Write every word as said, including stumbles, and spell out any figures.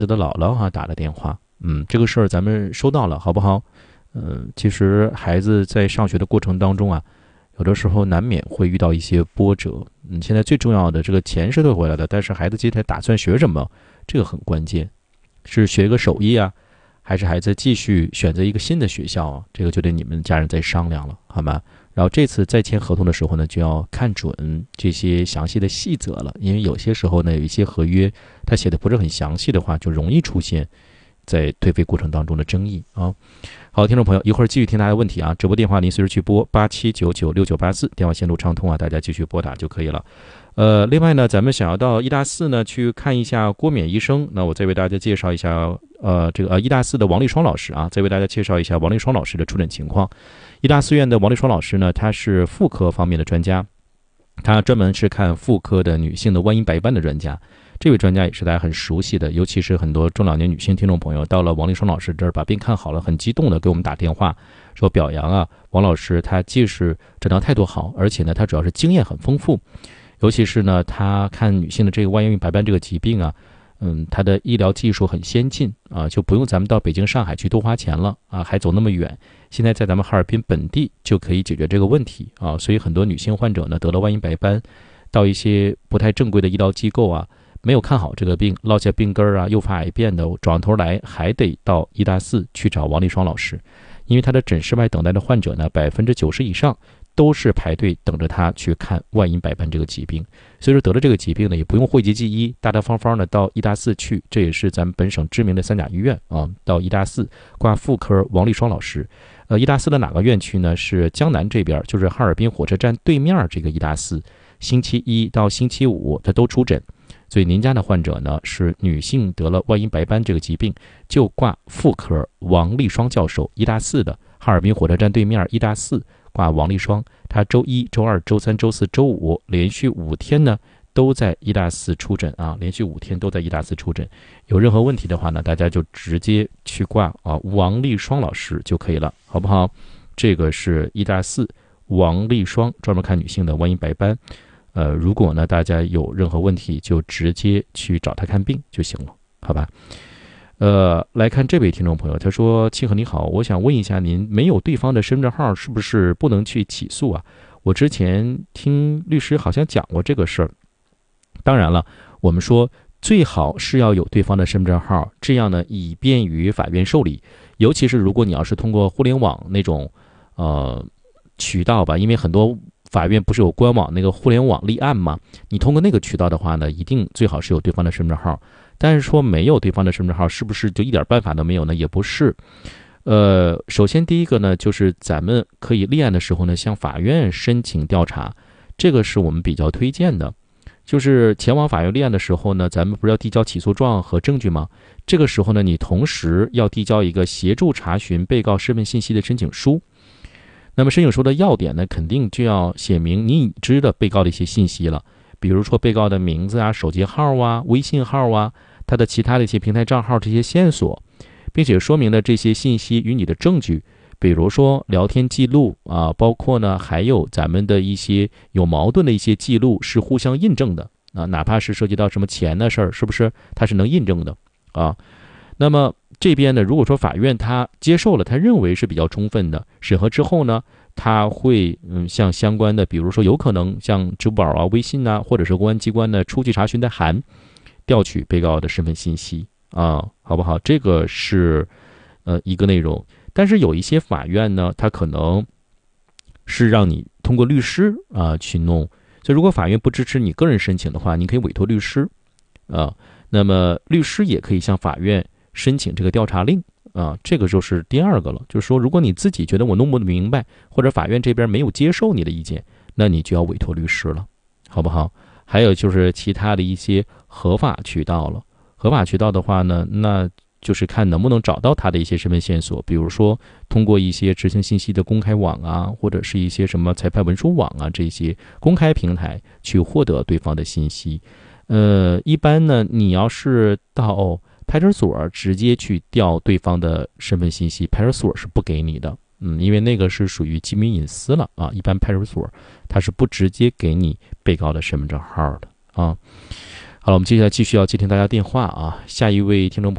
的姥姥哈、啊、打的电话，嗯，这个事儿咱们收到了，好不好？嗯，其实孩子在上学的过程当中啊，有的时候难免会遇到一些波折。嗯，现在最重要的，这个钱是退回来的，但是孩子接下来打算学什么，这个很关键，是学个手艺啊，还是孩子继续选择一个新的学校啊？这个就得你们家人再商量了，好吗？然后这次在签合同的时候呢，就要看准这些详细的细则了，因为有些时候呢，有一些合约它写的不是很详细的话，就容易出现在退费过程当中的争议啊。好，听众朋友，一会儿继续听大家的问题啊。直播电话您随时去拨八七九九六九八四，电话线路畅通啊，大家继续拨打就可以了。呃，另外呢，咱们想要到医大四呢去看一下郭冕医生，那我再为大家介绍一下，呃，这个呃医大四的王立双老师啊，再为大家介绍一下王立双老师的出诊情况。医大四院的王立双老师呢，他是妇科方面的专家，他专门是看妇科的女性的外阴白斑的专家。这位专家也是大家很熟悉的，尤其是很多中老年女性听众朋友到了王立双老师这儿把病看好了，很激动的给我们打电话说表扬啊，王老师他既是诊疗态度好，而且呢他主要是经验很丰富，尤其是呢他看女性的这个外阴白斑这个疾病啊，嗯，他的医疗技术很先进啊，就不用咱们到北京上海去多花钱了啊，还走那么远，现在在咱们哈尔滨本地就可以解决这个问题啊，所以很多女性患者呢得了外阴白斑，到一些不太正规的医疗机构啊，没有看好这个病，落下病根啊，诱发癌变的，转头来还得到医大四去找王立双老师，因为他的诊室外等待的患者呢，百分之九十以上都是排队等着他去看外阴白斑这个疾病，所以说得了这个疾病呢，也不用讳疾忌医，大大方方的到医大四去，这也是咱们本省知名的三甲医院啊，到医大四挂妇科王立双老师。呃，医大四的哪个院区呢？是江南这边，就是哈尔滨火车站对面这个医大四，星期一到星期五他都出诊。所以您家的患者呢是女性得了外阴白斑这个疾病，就挂妇科王立双教授，医大四的哈尔滨火车站对面医大四挂王立双，他周一周二周三周四周五连续五天呢都在医大四出诊啊，连续五天都在医大四出诊。有任何问题的话呢，大家就直接去挂啊王立双老师就可以了，好不好？这个是医大四王立双，专门看女性的外阴白斑。呃，如果呢大家有任何问题，就直接去找他看病就行了，好吧？呃，来看这位听众朋友，他说：“庆和你好，我想问一下您，没有对方的身份证号是不是不能去起诉啊？我之前听律师好像讲过这个事儿。当然了，我们说最好是要有对方的身份证号，这样呢以便于法院受理。尤其是如果你要是通过互联网那种呃渠道吧，因为很多法院不是有官网那个互联网立案吗？你通过那个渠道的话呢，一定最好是有对方的身份证号。但是说没有对方的身份证号，是不是就一点办法都没有呢？也不是。呃，首先第一个呢，就是咱们可以立案的时候呢，向法院申请调查，这个是我们比较推荐的。就是前往法院立案的时候呢，咱们不是要递交起诉状和证据吗？这个时候呢，你同时要递交一个协助查询被告身份信息的申请书。那么申请书的要点呢，肯定就要写明你已知的被告的一些信息了，比如说被告的名字啊、手机号啊、微信号啊，他的其他的一些平台账号这些线索，并且说明了这些信息与你的证据，比如说聊天记录啊，包括呢还有咱们的一些有矛盾的一些记录是互相印证的啊，哪怕是涉及到什么钱的事儿，是不是它是能印证的啊？那么这边呢，如果说法院他接受了，他认为是比较充分的，审核之后呢，他会嗯向相关的，比如说有可能像支付宝啊、微信啊，或者是公安机关的出具查询的函，调取被告的身份信息啊，好不好？这个是呃一个内容。但是有一些法院呢，他可能是让你通过律师啊去弄，所以如果法院不支持你个人申请的话，你可以委托律师啊。那么律师也可以向法院申请这个调查令啊，这个就是第二个了，就是说如果你自己觉得我弄不明白，或者法院这边没有接受你的意见，那你就要委托律师了，好不好？还有就是其他的一些合法渠道了，合法渠道的话呢，那就是看能不能找到他的一些身份线索，比如说通过一些执行信息的公开网啊，或者是一些什么裁判文书网啊，这些公开平台去获得对方的信息。呃，一般呢，你要是到派出所直接去调对方的身份信息，派出所是不给你的，嗯，因为那个是属于机密隐私了啊。一般派出所它是不直接给你被告的身份证号的啊。 好了，我们接下来继续要接听大家电话啊，下一位听众朋友。